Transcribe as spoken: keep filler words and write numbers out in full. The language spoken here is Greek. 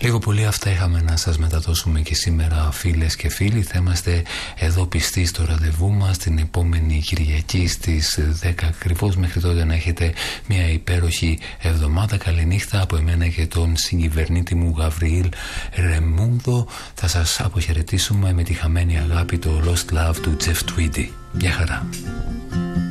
Λίγο πολύ αυτά είχαμε να σας μεταδώσουμε και σήμερα, φίλες και φίλοι. Θα είμαστε εδώ πιστοί στο ραντεβού μας την επόμενη Κυριακή στις δέκα ακριβώς. Μέχρι τότε να έχετε μια υπέροχη εβδομάδα. Καληνύχτα από εμένα και τον συγκυβερνήτη μου Γαβριήλ Ρεμούντο. Θα σας αποχαιρετήσουμε με τη χαμένη αγάπη, το Lost Love του Jeff Tweedy. Γεια χαρά.